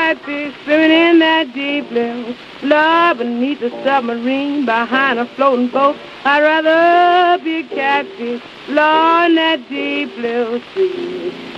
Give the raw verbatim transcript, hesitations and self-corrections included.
catfish swimming in that deep blue. Love beneath the submarine, behind a floating boat. I'd rather be a catfish, Lord, in that deep blue sea.